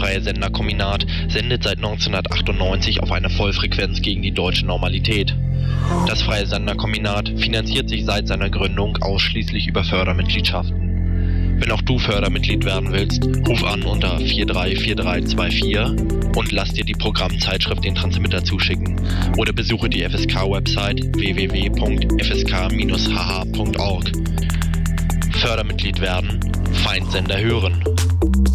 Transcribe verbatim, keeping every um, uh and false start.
Freie Senderkombinat sendet seit neunzehnhundertachtundneunzig auf einer Vollfrequenz gegen die deutsche Normalität. Das Freie Senderkombinat finanziert sich seit seiner Gründung ausschließlich über Fördermitgliedschaften. Wenn auch du Fördermitglied werden willst, ruf an unter vier drei vier drei zwei vier und lass dir die Programmzeitschrift den Transmitter zuschicken oder besuche die F S K-Website w w w punkt f s k bindestrich h h punkt org. Fördermitglied werden, Feindsender hören.